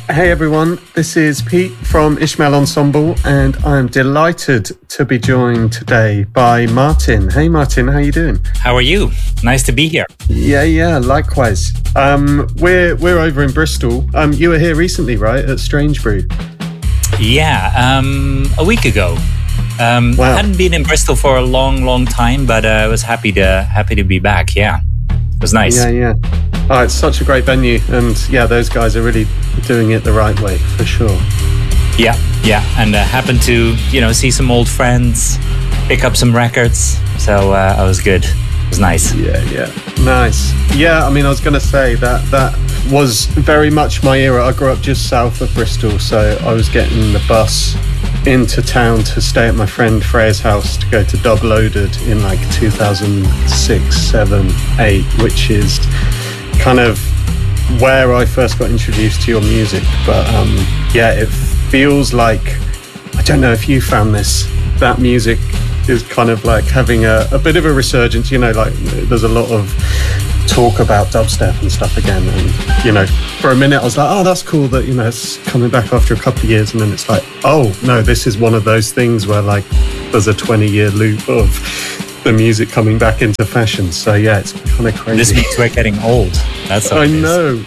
Hey everyone, this is Pete from Ishmael Ensemble, and I'm delighted to be joined today by Martin. Hey Martin, how you doing? How are you? Nice to be here. Yeah, likewise. We're over in Bristol. You were here recently, right, at Strange Brew? Yeah, a week ago. Wow. Hadn't been in Bristol for a long time, but I was happy to be back. Yeah, it was nice. Yeah. Oh, it's such a great venue, and yeah, those guys are really doing it the right way, for sure. Yeah, and happened to see some old friends, pick up some records, so I was good. It was nice. Yeah, nice. Yeah, I mean, I was going to say that was very much my era. I grew up just south of Bristol, so I was getting the bus into town to stay at my friend Freya's house to go to Dub Loaded in like 2006, 7, 8, which is kind of where I first got introduced to your music. But yeah, it feels like, I don't know if you found this, that music is kind of like having a bit of a resurgence. Like there's a lot of talk about dubstep and stuff again, and for a minute I was like, oh, that's cool that it's coming back after a couple of years, and then it's like, oh no, this is one of those things where like there's a 20-year loop of the music coming back into fashion. So yeah, it's kind of crazy. This means we're getting old. That's I know.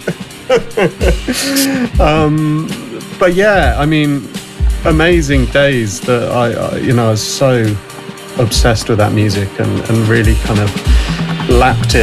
But yeah, I mean, amazing days that I was so obsessed with that music and really kind of lapped it